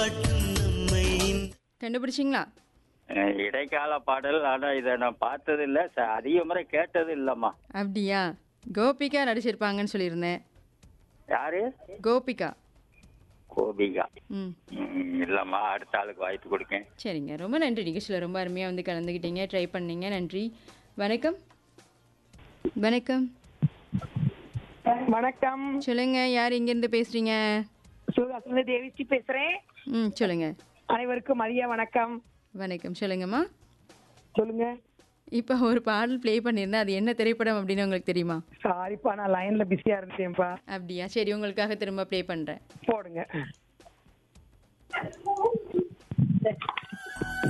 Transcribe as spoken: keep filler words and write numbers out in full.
கண்டுபிடிச்சிங்களா? அஹ், இடைக்கால பாடல். ஆனா இதை நான் பார்த்தது இல்ல, ச- அதிக முறை கேட்டது இல்லம்மா. அப்படியா? கோபிகா நடிச்சிருப்பாங்கன்னு சொல்லியிருந்தேன். யாரு? கோபிகா. கோபிகா. ம் ம், இல்லம்மா, அடுத்த ஆளுக்கு வாய்ப்பு கொடுக்கேன். சரிங்க. ரொம்ப நன்றி. நிகழ்ச்சியில் ரொம்ப அருமையாக வந்து கலந்துக்கிட்டீங்க, ட்ரை பண்ணீங்க. நன்றி. வணக்கம். வணக்கம். வணக்கம். சொல்லுங்க, யார் இங்கேருந்து பேசுறீங்க? சிவகாசில தேவிஸ்ரீ பேசுறேன். ம் சொல்லுங்க. அனைவருக்கும் மதிய வணக்கம். வணக்கம். சொல்லுங்கம்மா. சொல்லுங்க. இப்போ ஒரு பாடல் ப்ளே பண்ணியிருந்தேன், அது என்ன திரைப்படம் அப்படின்னு உங்களுக்கு தெரியுமா? சாரிப்பா, நான் லைன்ல பிஸியா இருந்தேன்ப்பா. அப்படியா? சரி, உங்களுக்காக திரும்ப ப்ளே பண்ணுறேன். போடுங்க.